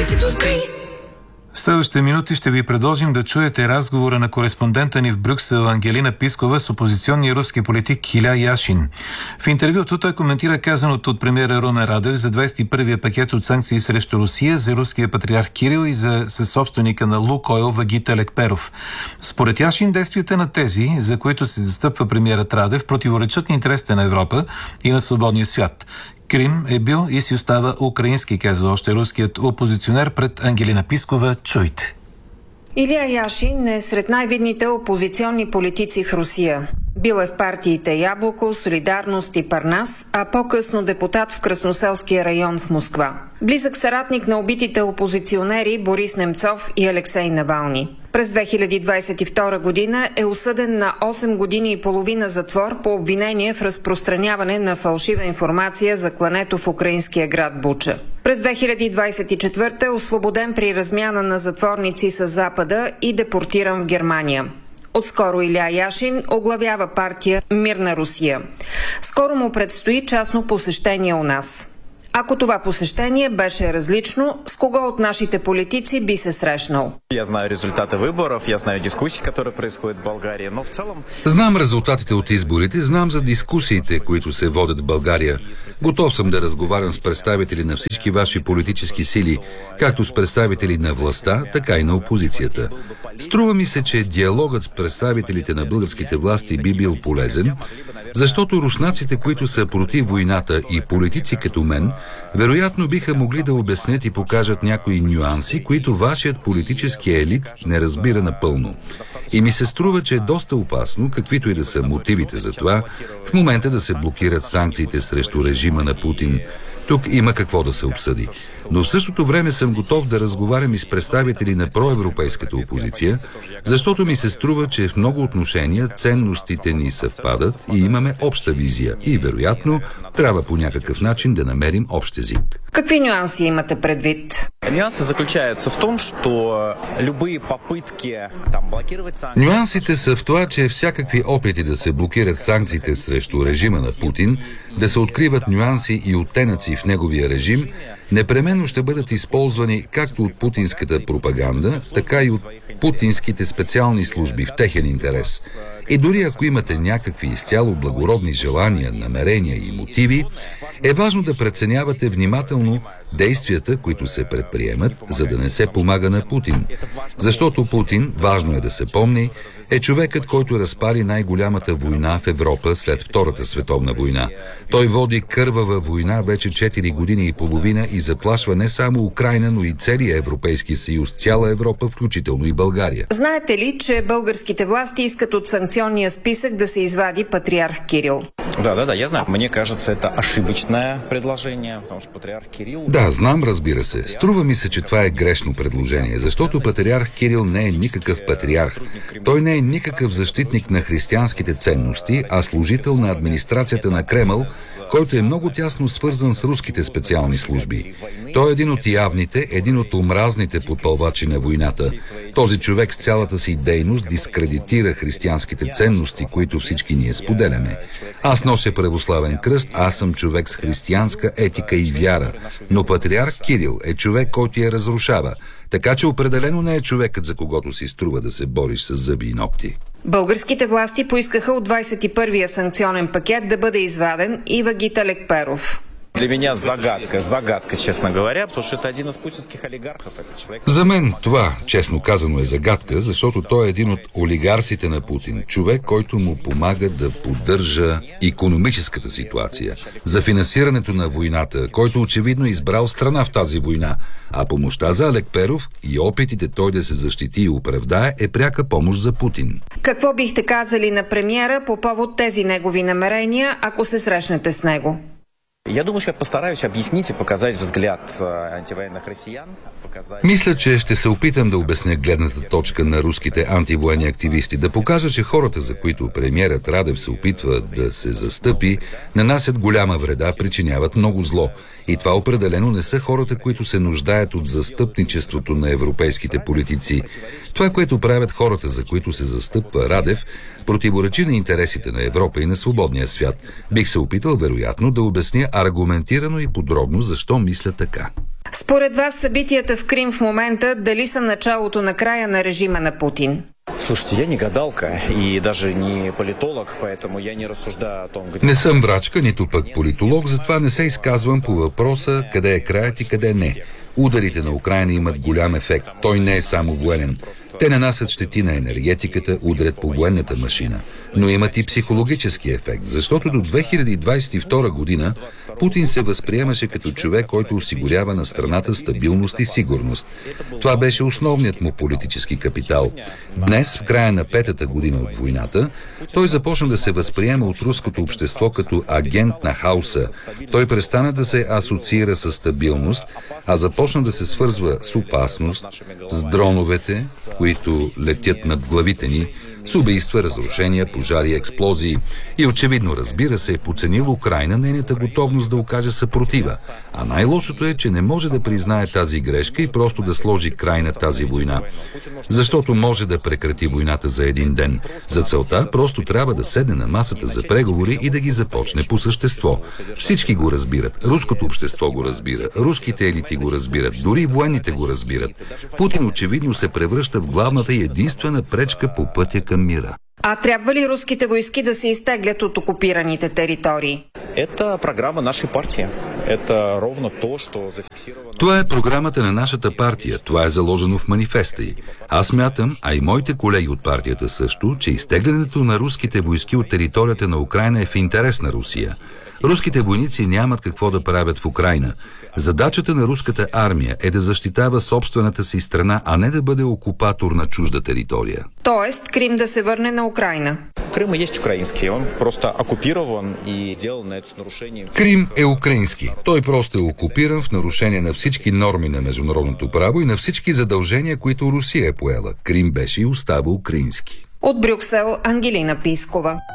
В следващите минути ще ви предложим да чуете разговора на кореспондента ни в Брюксел Ангелина Пискова с опозиционния руски политик Иля Яшин. В интервюто той коментира казаното от премиера Румен Радев за 21-я пакет от санкции срещу Русия, за руския патриарх Кирил и за съсобственика на Лукойл Вагит Лекперов. Според Яшин, действията на тези, за които се застъпва премиерът Радев, противоречат на интересите на Европа и на свободния свят. Крим е бил и си остава украински, казва още руският опозиционер пред Ангелина Пискова. Чуйте. Иля Яшин е сред най-видните опозиционни политици в Русия. Бил е в партиите Яблоко, Солидарност и Парнас, а по-късно депутат в Красноселския район в Москва. Близък съратник на убитите опозиционери Борис Немцов и Алексей Навални. През 2022 година е осъден на 8 години и половина затвор по обвинение в разпространяване на фалшива информация за клането в украинския град Буча. През 2024 е освободен при размяна на затворници с Запада и депортиран в Германия. Отскоро Иля Яшин оглавява партия Мир на Русия. Скоро му предстои частно посещение у нас. Ако това посещение беше различно, с кого от нашите политици би се срещнал? Знам резултатите от изборите, знам за дискусиите, които се водят в България. Готов съм да разговарям с представители на всички ваши политически сили, както с представители на властта, така и на опозицията. Струва ми се, че диалогът с представителите на българските власти би бил полезен, защото руснаците, които са против войната, и политици като мен, вероятно биха могли да обяснят и покажат някои нюанси, които вашият политически елит не разбира напълно. И ми се струва, че е доста опасно, каквито и да са мотивите за това, в момента да се блокират санкциите срещу режима на Путин. Тук има какво да се обсъди. Но в същото време съм готов да разговарям и с представители на проевропейската опозиция, защото ми се струва, че в много отношения ценностите ни съвпадат и имаме обща визия и, вероятно, трябва по някакъв начин да намерим общ език. Какви нюанси имате предвид? Нюансите са в това, че всякакви опити да се блокират санкциите срещу режима на Путин, да се откриват нюанси и оттенъци в неговия режим, непременно ще бъдат използвани както от путинската пропаганда, така и от путинските специални служби в техен интерес. И дори ако имате някакви изцяло благородни желания, намерения и мотиви, е важно да преценявате внимателно действията, които се предприемат, за да не се помага на Путин. Защото Путин, важно е да се помни, е човекът, който разпари най-голямата война в Европа след Втората световна война. Той води кървава война вече 4 години и половина и заплашва не само Украйна, но и целия Европейски съюз, цяла Европа, включително и България. Знаете ли, че българските власти искат от санкционния списък да се извади патриарх Кирил? Да, я знаю. Мне кажется, это ошибочное предложение, потому что патриарх Кирил... Да, знам, разбира се. Струва ми се, че това е грешно предложение, защото патриарх Кирил не е никакъв патриарх. Той не е никакъв защитник на християнските ценности, а служител на администрацията на Кремъл, който е много тясно свързан с руските специални служби. Той е един от явните, един от омразните подпълвачи на войната. Този човек с цялата си дейност дискредитира християнските ценности, които всички ние споделяме. Аз нося православен кръст, аз съм човек с християнска етика и вяра, но патриарх Кирил е човек, който я разрушава, така че определено не е човекът, за когото си струва да се бориш с зъби и ногти. Българските власти поискаха от 21-я санкционен пакет да бъде изваден и Вагит Лекперов. Для меня загадка, честно говоря, потому что это один из путинских олигархов, это человек... За мен това, честно казано, е загадка, защото той е един от олигарсите на Путин, човек, който му помага да поддържа икономическата ситуация, за финансирането на войната, който очевидно е избрал страна в тази война, а помощта за Лекперов и опитите той да се защити и оправдае е пряка помощ за Путин. Какво бихте казали на премиера по повод тези негови намерения, ако се срещнете с него? Я думаю, что я постараюсь объяснить и показать взгляд антивоенных россиян. Мисля, че ще се опитам да обясня гледната точка на руските антивоенни активисти, да покажа, че хората, за които премиерът Радев се опитва да се застъпи, нанасят голяма вреда, причиняват много зло. И това определено не са хората, които се нуждаят от застъпничеството на европейските политици. Това, което правят хората, за които се застъпва Радев, противоречи на интересите на Европа и на свободния свят. Бих се опитал, вероятно, да обясня аргументирано и подробно защо мисля така. Според вас събитията в Крим в момента дали са началото на края на режима на Путин? Слушайте, я не гадалка и даже не политолог, поэтому я не рассуждаю о том, где... Не съм врачка, нито пък политолог, затова не се изказвам по въпроса къде е краят и къде не. Ударите на Украйна имат голям ефект. Той не е само военен. Те нанасят щети на енергетиката, ударят по военната машина. Но имат и психологически ефект, защото до 2022 година Путин се възприемаше като човек, който осигурява на страната стабилност и сигурност. Това беше основният му политически капитал. Днес, в края на 5-та година от войната, той започна да се възприема от руското общество като агент на хаоса. Той престана да се асоциира с стабилност, а започна да се свързва с опасност, с дроновете, които летят над главите ни, с убийства, разрушения, пожари, експлозии. И очевидно, разбира се, е подценил Украйна нейната готовност да окаже съпротива. А най-лошото е, че не може да признае тази грешка и просто да сложи край на тази война. Защото може да прекрати войната за един ден. За целта просто трябва да седне на масата за преговори и да ги започне по същество. Всички го разбират. Руското общество го разбира. Руските елити го разбират. Дори военните го разбират. Путин очевидно се превръща в главната и единствена пречка по пътя към мира. А трябва ли руските войски да се изтеглят от окупираните територии? Това е програмата на нашата партия. Това е заложено в манифеста й. Аз мятам, а и моите колеги от партията също, че изтеглянето на руските войски от територията на Украйна е в интерес на Русия. Руските войници нямат какво да правят в Украйна. Задачата на руската армия е да защитава собствената си страна, а не да бъде окупатор на чужда територия. Тоест, Крим да се върне на Украйна. Крим е украински, он просто окупирован и сделан на это нарушение. Крим е украински. Той просто е окупиран в нарушение на всички норми на международното право и на всички задължения, които Русия е поела. Крим беше и остава украински. От Брюксел, Ангелина Пискова.